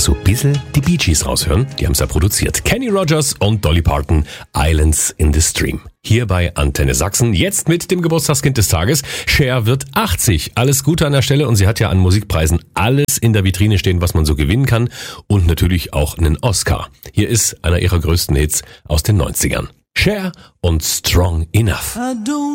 so ein bisschen die Bee Gees raushören. Die haben es ja produziert. Kenny Rogers und Dolly Parton, Islands in the Stream. Hier bei Antenne Sachsen, jetzt mit dem Geburtstagskind des Tages. Cher wird 80. Alles Gute an der Stelle und sie hat ja an Musikpreisen alles in der Vitrine stehen, was man so gewinnen kann. Und natürlich auch einen Oscar. Hier ist einer ihrer größten Hits aus den 90ern. Cher und Strong Enough.